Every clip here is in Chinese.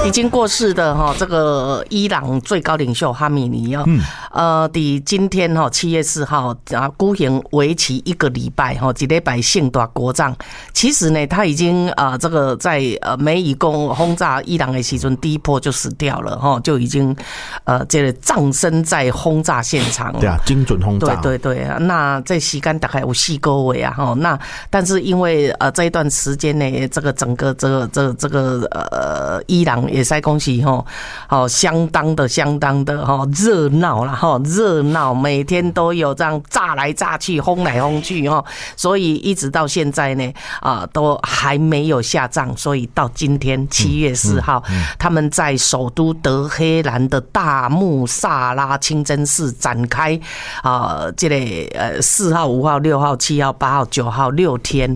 已经过世的这个伊朗最高领袖哈米尼第今天7月4号举行为期1个礼拜一礼拜盛大国葬。其实呢，他已经这个在美以攻轰炸伊朗的时阵，第一波就死掉了就已经这个葬身在轰炸现场。 对啊，精准轰炸。 对，那这时间大概有4个月那但是因为这一段时间呢，这个整个这个伊朗也是恭喜相当的热闹啦热闹，每天都有这样炸来炸去，轰来轰去所以一直到现在呢都还没有下葬，所以到今天7月4号，他们在首都德黑兰的大穆萨拉清真寺展开这个4号、5号、6号、7号、8号、9号6天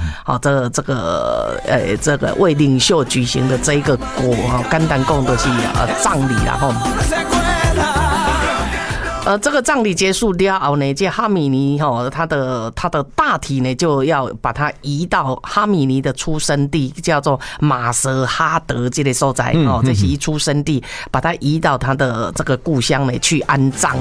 这个为领袖举行的这一个简单讲的是葬礼啦这个葬礼结束了后呢，这哈米尼他的大体呢就要把它移到哈米尼的出生地，叫做马舍哈德这个所在这是一出生地，把它移到他的这个故乡呢去安葬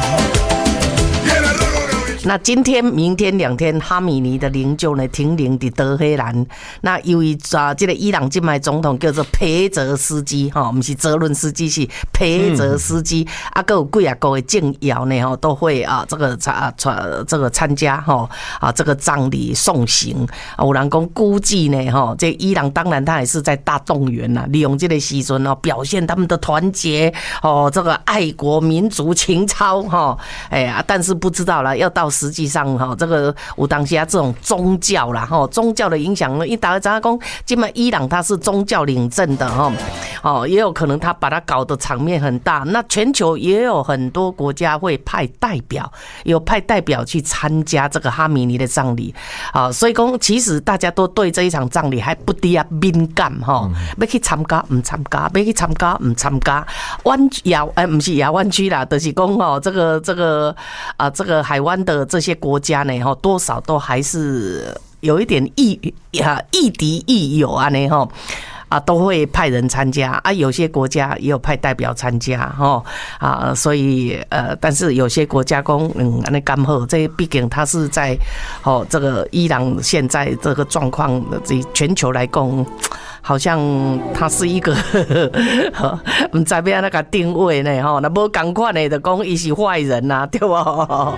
那今天、明天2天，哈米尼的灵柩呢停灵在德黑兰。那由于这个伊朗现在总统叫做裴泽斯基不是泽伦斯基，是裴泽斯基还有几啊个政要呢都会这个参加这个葬礼送行。有人讲估计呢这伊朗当然他也是在大动员啦，利用这个时阵表现他们的团结这个爱国民族情操但是不知道啦，要到实际上这个有当时这种宗教啦宗教的影响呢，因为大家知道讲今麦伊朗它是宗教领政的也有可能他把它搞得场面很大。那全球也有很多国家会派代表去参加这个哈米尼的葬礼所以讲其实大家都对这一场葬礼还不低敏感要去参加不参加，要去参加不参加。不是亚湾区啦，就是讲这个海湾的这些国家呢多少都还是有一点亦敌亦友都会派人参加有些国家也有派代表参加所以但是有些国家讲那刚好，这毕竟它是在这个伊朗现在这个状况的全球来讲，好像它是一个不知道要那个定位呢那没同款的就讲他是坏人啊，对吧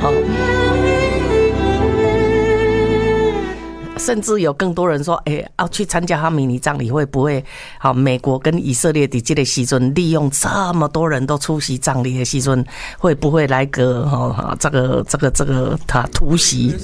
甚至有更多人说去参加哈米尼葬礼会不会美国跟以色列的这个时阵利用这么多人都出席葬礼的时阵，会不会来个这个突袭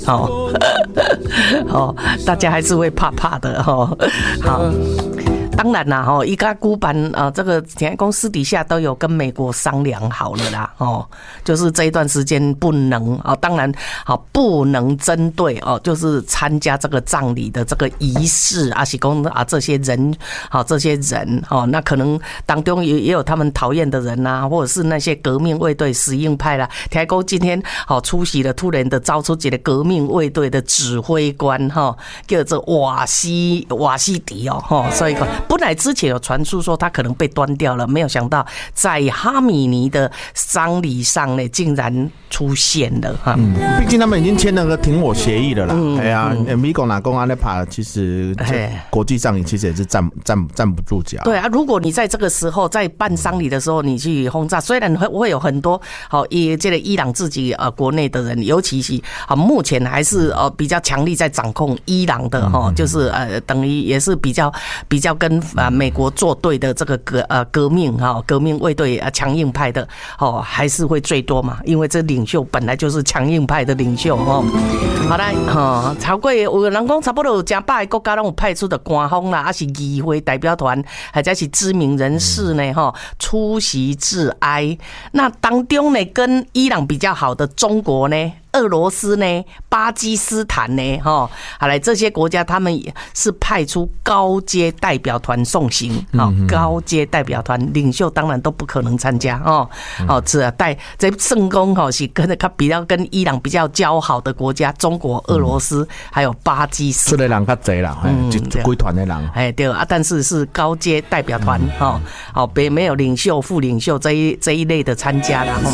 大家还是会怕的好。当然啦伊家古办这个田公私底下都有跟美国商量好了啦就是这一段时间不能当然不能针对就是参加这个葬礼的这个仪式是讲这些人那可能当中也有他们讨厌的人啊，或者是那些革命卫队死硬派啦。田公今天出席了，突然的招出一个革命卫队的指挥官叫做瓦西迪所以本来之前有传出说他可能被端掉了，没有想到在哈米尼的丧礼上呢，竟然出现了毕竟他们已经签了个停火协议了啦。美国拿公安的怕，其实国际上其实也是站不住脚。 对如果你在这个时候在办丧礼的时候，你去轰炸，虽然会有很多这个伊朗自己国内的人，尤其是目前还是比较强力在掌控伊朗的就是等于也是比较跟美国作对的这个革命卫队强硬派的还是会最多嘛，因为这领袖本来就是强硬派的领袖好来超过有人讲差不多有100个国家都有派出的官方啦，还是议会代表团，或者是知名人士呢出席致哀。那当中呢跟伊朗比较好的中国呢俄罗斯呢、巴基斯坦呢，好来这些国家，他们也是派出高阶代表团送行，高阶代表团领袖当然都不可能参加哦，是啊，这圣公是比较跟伊朗比较交好的国家，中国、俄罗斯还有巴基斯坦， 出的人较侪啦，就几团的人， 对啊，但是是高阶代表团，没有领袖、副领袖这一类的参加啦。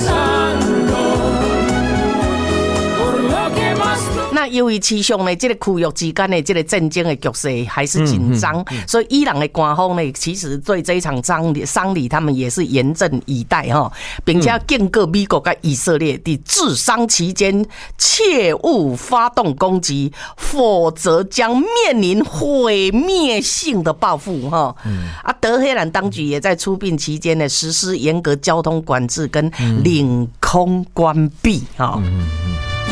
那由于其上呢，这个区域之间的这个战争的局势还是紧张，所以伊朗的官方呢，其实对这一场丧礼，他们也是严阵以待哈，并且警告美国跟以色列的治丧期间切勿发动攻击，否则将面临毁灭性的报复哈。德黑兰当局也在出殡期间呢，实施严格交通管制跟领空关闭哈。